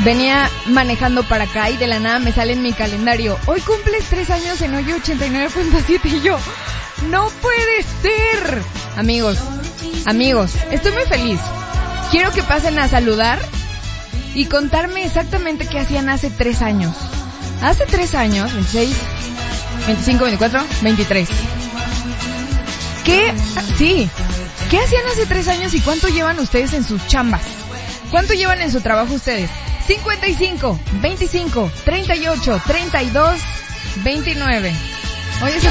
Venía manejando para acá y de la nada me sale en mi calendario: hoy cumples 3 años en Hoyo 89.7, y yo, ¡no puede ser! Amigos, estoy muy feliz. Quiero que pasen a saludar y contarme exactamente qué hacían hace 3 años. Hace 3 años, 26, 25, 24, 23. ¿Qué hacían hace 3 años y cuánto llevan ustedes en sus chambas? ¿Cuánto llevan en su trabajo ustedes? 55, 25, 38, 32, 29. Oye,